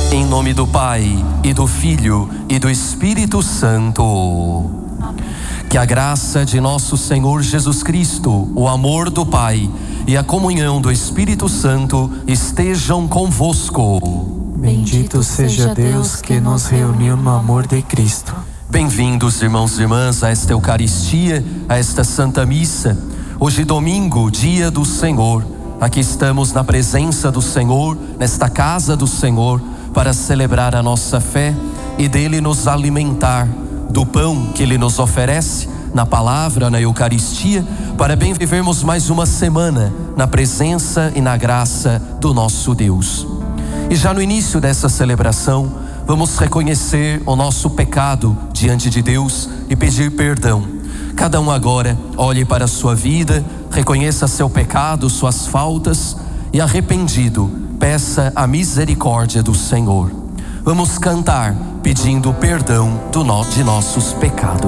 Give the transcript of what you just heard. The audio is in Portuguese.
Em nome do Pai, e do Filho, e do Espírito Santo. Que a graça de nosso Senhor Jesus Cristo, o amor do Pai e a comunhão do Espírito Santo estejam convosco. Bendito seja Deus que nos reuniu no amor de Cristo. Bem-vindos, irmãos e irmãs, a esta Eucaristia, a esta Santa Missa. Hoje, domingo, dia do Senhor. Aqui estamos na presença do Senhor, nesta casa do Senhor, para celebrar a nossa fé e dele nos alimentar do pão que ele nos oferece na palavra, na Eucaristia, para bem vivermos mais uma semana na presença e na graça do nosso Deus. E já no início dessa celebração, vamos reconhecer o nosso pecado diante de Deus e pedir perdão. Cada um agora olhe para a sua vida, reconheça seu pecado, suas faltas e, arrependido, peça a misericórdia do Senhor. Vamos cantar pedindo perdão de nossos pecados.